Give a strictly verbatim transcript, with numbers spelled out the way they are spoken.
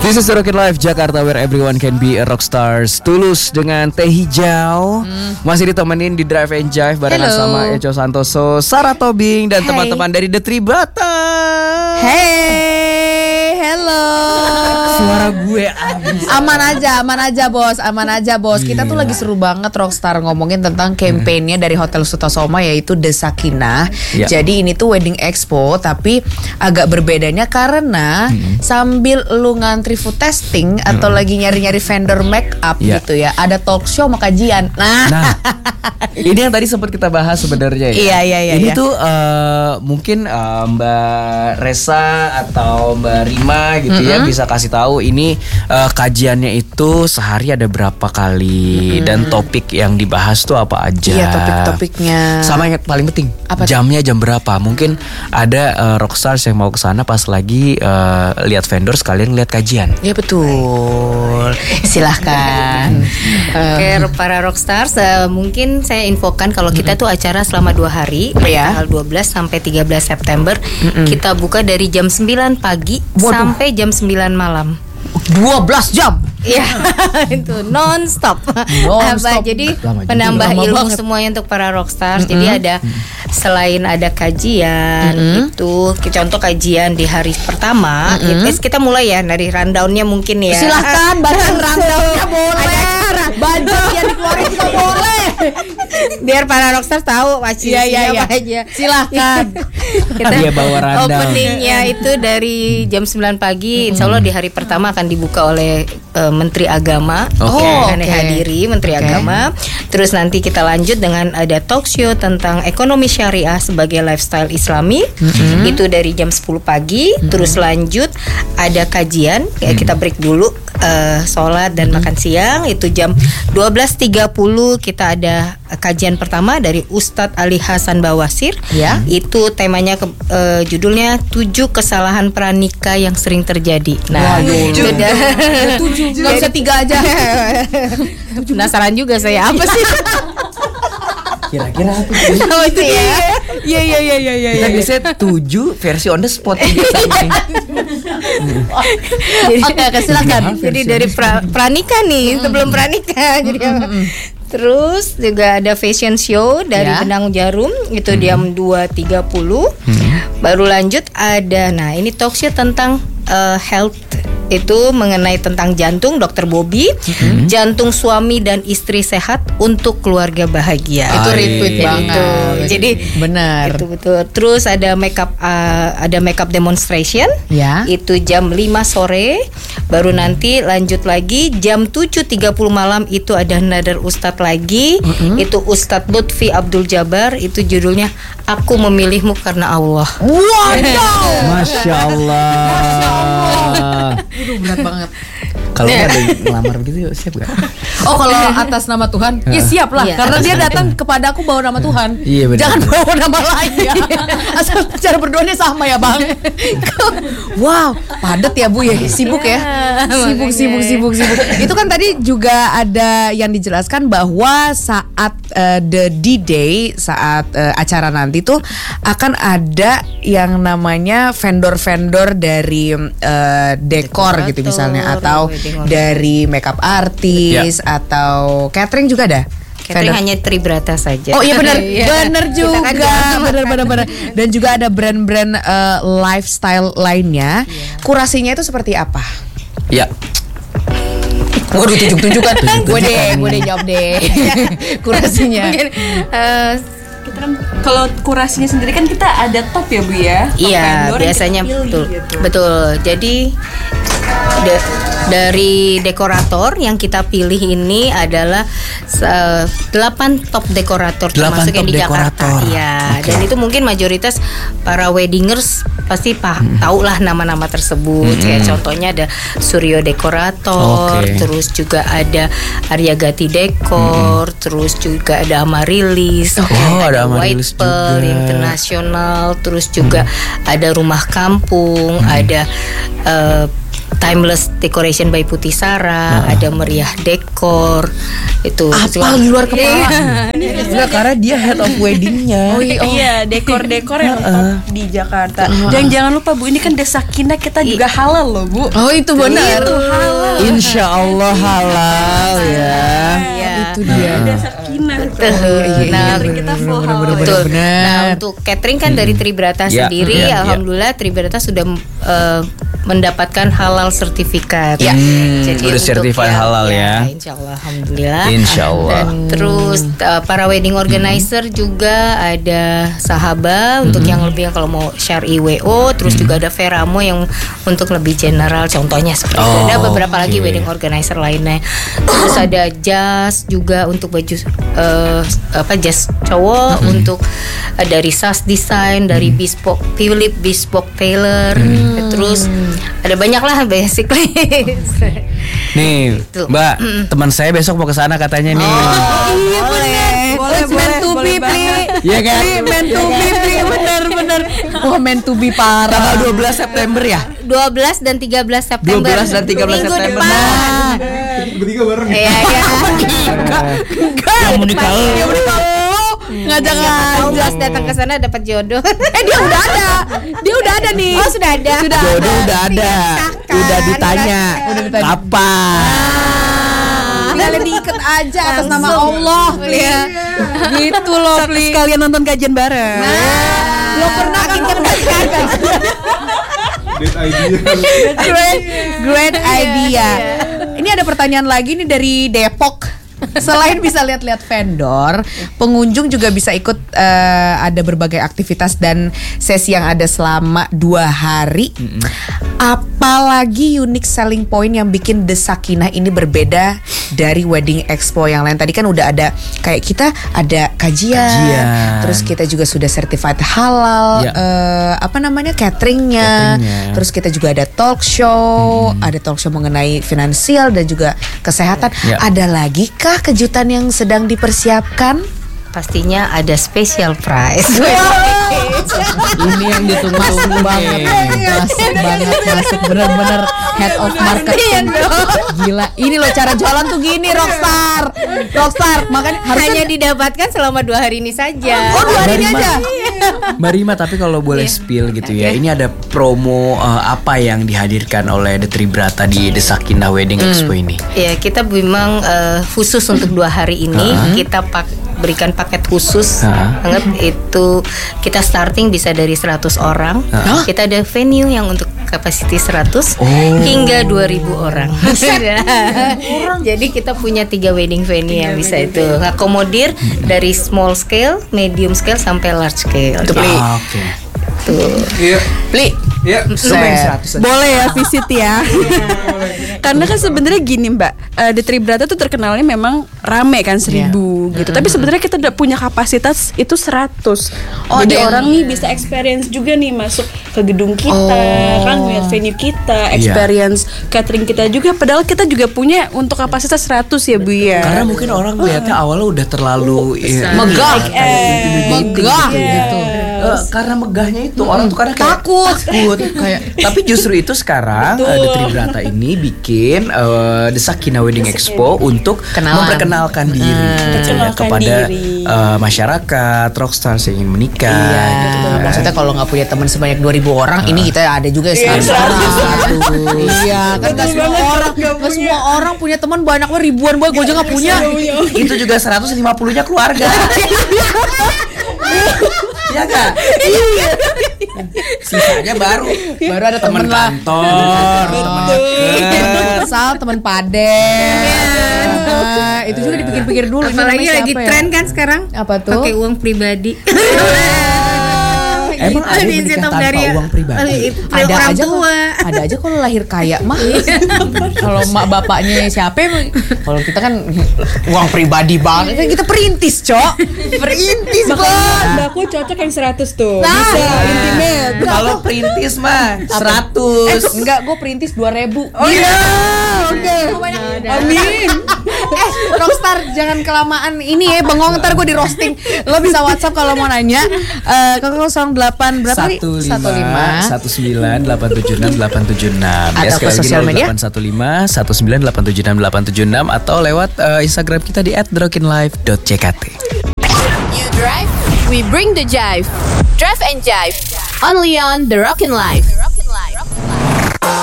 This is Rocket Life Jakarta, where everyone can be a rockstar. Tulus dengan teh hijau hmm. masih ditemenin di Drive and Jive barengan Hello. sama Echo Santoso, Sarah Tobing, dan Hai. teman-teman dari The Tribata. Hey, hello. Suara gue abis. Aman aja, aman aja bos, aman aja bos. Kita tuh lagi seru banget Rockstar ngomongin tentang kampanye dari Hotel Sutasoma yaitu The Sakinah. Ya. Jadi ini tuh wedding expo, tapi agak berbedanya karena hmm. sambil lu ngantri food testing atau hmm. lagi nyari-nyari vendor make up ya. gitu ya, ada talk show sama kajian. Nah, nah ini yang tadi sempat kita bahas sebenarnya ya. Iya, iya, iya, Ini iya. tuh uh, mungkin uh, Mbak Resa atau Mbak Rima gitu mm-hmm. ya bisa kasih tahu ini uh, kajiannya itu sehari ada berapa kali mm-hmm. dan topik yang dibahas tuh apa aja. Iya, topik-topiknya. Sama yang paling penting, apa jamnya jam berapa? Mungkin ada uh, rockstars yang mau ke sana pas lagi uh, lihat vendor sekalian lihat kajian. Ya betul. Silahkan. Oke, para rockstars, uh, mungkin saya infokan kalau kita tuh acara selama dua hari, Ya. tanggal dua belas sampai tiga belas September. Mm-mm. Kita buka dari jam sembilan pagi Waduh. sampai jam sembilan malam. dua belas jam. Iya, itu non-stop. Non-stop. Apa, jadi Lama juga. penambah Lama ilmu banget. semuanya untuk para rockstars. Mm-mm. Jadi ada selain ada kajian Mm-mm. itu, contoh kajian di hari pertama, Mm-mm. itu kita mulai ya dari rundownnya mungkin ya. Silahkan bacakan rundownnya boleh. Budget yang dikeluarin juga boleh. Biar para rockstar tahu pasti Iya, iya, iya. apa aja. Silahkan. Kita Dia bawa rundown. openingnya itu dari jam sembilan pagi. Insya Allah di hari pertama akan dibuka oleh uh, Menteri Agama. Oke. Yang Oh, akan oke. hadiri Menteri Oke. Agama. Terus nanti kita lanjut dengan ada talk show tentang ekonomi syariah sebagai lifestyle Islami. Itu dari jam sepuluh pagi. Terus lanjut ada kajian. Ya, kita break dulu uh, sholat dan makan siang. Itu jam dua belas tiga puluh kita ada kajian pertama dari Ustadz Ali Hasan Bawasir. Ya. Itu temanya ke, eh, judulnya tujuh kesalahan pranikah yang sering terjadi. Nah, Waduh. itu dah. Tujuh, nggak bisa tiga aja. Penasaran juga saya apa sih? Kira-kira apa? Oh, itu ya. Iya iya iya iya iya. Kita biasanya tujuh versi on the spot biasanya. Oke, oke, silakan. Jadi dari pra, pranikah nih, sebelum pranikah. Jadi apa? Terus juga ada fashion show dari Ya. Benang Jarum itu jam dua tiga puluh. Baru lanjut ada, nah ini talk show tentang uh, health, itu mengenai tentang jantung, Dokter Bobby. Jantung suami dan istri sehat untuk keluarga bahagia. Itu Ay. retweet Jadi banget. itu. Jadi benar. itu betul. Terus ada makeup uh, ada makeup demonstration. Ya. Itu jam lima sore. Baru nanti lanjut lagi jam tujuh tiga puluh malam itu ada another ustadz lagi. Itu Ustadz Lutfi Abdul Jabar. Itu judulnya Aku Memilihmu Karena Allah. Wow. Masya Allah. Aduh, berat banget. Kalau ada yang ngelamar begitu siap gak? Oh, kalau atas nama Tuhan, ya siap lah. Iya. Karena dia datang kepada aku bawa nama Tuhan. Iya, benar. Jangan bawa nama lain ya. Asal cara berdoanya sama ya bang. Wow, padat ya bu ya, sibuk ya. Sibuk, sibuk, sibuk, sibuk. Itu kan tadi juga ada yang dijelaskan bahwa saat uh, the D-Day, saat uh, acara nanti tuh akan ada yang namanya vendor-vendor dari uh, dekor gitu misalnya, atau dari makeup artis Ya. atau catering juga ada. Catering Vendor. hanya Tribrata saja. Oh iya benar, Iya. benar Kita juga, kan jual benar benar benar. Dan juga ada brand-brand uh, lifestyle lainnya. Kurasinya itu seperti apa? Ya. Waduh, tunjuk-tunjukkan. Tunjuk-tunjukkan. Gue deh, gue deh jawab deh. Kurasinya. Mungkin eh, Kita kan kalau kurasinya sendiri kan kita ada top ya Bu ya. Top iya, vendor yang biasanya kita pilih betul. gitu. Betul. Jadi de- dari dekorator yang kita pilih ini adalah uh, delapan top dekorator Delapan termasuk yang top di Jakarta. dekorator. Iya, Oke. dan itu mungkin mayoritas para weddingers pasti pak tahu lah nama-nama tersebut. Hmm. Kayak contohnya ada Suryo Dekorator, Oke. terus juga ada Arya Gati Dekor, terus juga ada Amarilis, Oh, ada Amarilis White Pearl juga. Internasional, terus juga ada Rumah Kampung, ada eh, Timeless Decoration by Putih Sara, ada Meriah Dekor itu. Apa di luar kepala? Enggak, karena dia head of weddingnya. Oh iya, oh. Iya, dekor-dekor yang top di Jakarta. Dan jangan lupa Bu, ini kan Desa Kinah kita juga halal loh Bu. Oh itu benar. Itu halal. Insya Allah halal ya. Iya. Itu dia. Desa Kinah. Betul. Nah, kita full halal. betul. benar. Nah, untuk catering kan dari Tribrata Ya, sendiri, ya, ya. alhamdulillah Tribrata sudah eh, mendapatkan halal sertifikat. Ya. Jadi Udah untuk certified yang- halal ya. Insya Allah, alhamdulillah. Insya Allah. Dan terus uh, para wedding organizer juga ada Sahaba untuk yang lebih kalau mau syari W O, terus juga ada Veramo yang untuk lebih general. Contohnya seperti itu. Oh, Ada beberapa lagi oke. wedding organizer lainnya. Terus ada jas juga untuk baju uh, apa jas cowok untuk uh, dari Sas Design, dari Bespoke Philip Bespoke Tailor. Terus ada banyak lah basically. Nih, Tuh. Mbak, teman saya besok mau ke sana katanya nih. Iya benar. Boleh, It's meant boleh, to boleh be, Pli. banget. Iya kan? Pli, meant to be, Pli. Benar benar. Wah, meant to be Tanggal parah. dua belas September ya? dua belas dan tiga belas September. dua belas dan tiga belas Minggu September. depan. Bertiga bareng. Iya, iya. Yang menikah lu. Ya udah ngajak-ngajak. Jelas datang ke sana dapat jodoh. Eh dia udah ada. Dia udah ada nih. Oh, sudah ada. Sudah. Jodoh udah ada. Udah ditanya. Udah ditanya. Kapan? Tinggal diikat aja atas nama Langsung. Allah, Pli. Iya. Gitu loh, Pli. Sekalian nonton kajian bareng. Lo pernah kan kagak? Great idea. Great, great idea. Ini ada pertanyaan lagi nih dari Depok. Selain bisa lihat-lihat vendor, pengunjung juga bisa ikut eh, ada berbagai aktivitas dan sesi yang ada selama dua hari. Apalagi unique selling point yang bikin The Sakinah ini berbeda dari wedding expo yang lain. Tadi kan udah ada kayak kita ada kajian, Kajian. terus kita juga sudah certified halal, Ya. eh, apa namanya cateringnya, Cateringnya. terus kita juga ada talk show, ada talk show mengenai finansial dan juga kesehatan. Ya. Ada lagi kah kejutan yang sedang dipersiapkan? Pastinya ada special prize. Ini yang ditunggu-tunggu banget, nih. masuk banget, masuk bener-bener head of marketing. Gila, ini loh cara jualan tuh gini, Rockstar, Rockstar. Makanya harusnya Hanya didapatkan selama dua hari ini saja. oh dua hari ini Mbak aja. Mbak Rima, tapi kalau boleh spill gitu ya, ini ada promo eh, apa yang dihadirkan oleh The Tribrata di The Sakinah Wedding Expo ini? Ya, kita memang eh, khusus untuk dua hari ini kita pak berikan paket khusus Ah. banget. Itu kita starting bisa dari seratus orang. Ah. Kita ada venue yang untuk kapasiti seratus Oh. hingga dua ribu orang. Jadi kita punya tiga wedding venue yang bisa itu ngakomodir dari small scale, medium scale sampai large scale. Ah, Oke. Tuh. Iya. Pli, Iya. set. Boleh ya visit ya. Karena kan sebenarnya gini Mbak, eh, The Tribrata tuh terkenalnya memang rame kan seribu gitu. Tapi sebenarnya kita udah punya kapasitas itu seratus. Oh, Jadi ada yang- orang nih bisa experience juga nih masuk ke gedung kita, Oh. kan lihat venue kita, Iya. experience catering kita juga. Padahal kita juga punya untuk kapasitas seratus ya Bu ya. Karena mungkin orang melihatnya awalnya udah terlalu eh, megah, Eh, megah gitu. Eh, karena megahnya itu orang tuh karena kayak Takut. takut kayak tapi justru itu sekarang uh, The Tribrata ini bikin uh, The Sakinah Wedding Expo untuk Kenalan. memperkenalkan diri gitu ya, Memperkenalkan kepada diri. uh, masyarakat rockstar yang ingin menikah Iya, gitu kan. maksudnya kalau nggak punya teman sebanyak dua ribu orang, ini kita ada juga Iya, seratus orang. Iya, kan nggak semua orang, nggak semua orang punya teman banyak banget, ribuan banget, gue aja nggak punya. Itu juga seratus lima puluh-nya keluarga. Iya gak? Sisanya baru Baru ada teman temen lah. kantor, teman deket. Sal, teman paden. Nah, itu juga dipikir-pikir dulu. Ini Apalagi namanya lagi siapa ya? tren kan sekarang. Apa tuh? Pakai uang pribadi. Emang ada yang Di menikah situ tanpa dari- uang pribadi? Itu Ada orang aja kok, tua. ada aja kalau lahir kaya mah. Kalau mak bapaknya siapa? emang? Kalau kita kan uang pribadi banget. Kan kita perintis, Cok. Perintis banget. Mbak aku cocok yang seratus tuh. Nah. Bisa intimate. Kalau perintis mah seratus. Eh, enggak, gue perintis dua ribu. Oh iya. Oke. Amin. Eh, Rockstar jangan kelamaan ini ya, bengong ntar gue di roasting. Lo bisa WhatsApp kalau mau nanya. Eh, kalau nol delapan delapan berapa tadi? satu lima satu sembilan delapan tujuh enam delapan tujuh enam. Atau ke sosial media delapan satu lima satu sembilan delapan tujuh enam delapan tujuh enam atau lewat uh, Instagram kita di at the rockin live dot c k t. You drive, we bring the jive. Drive and jive. Only on The Rockin' Life.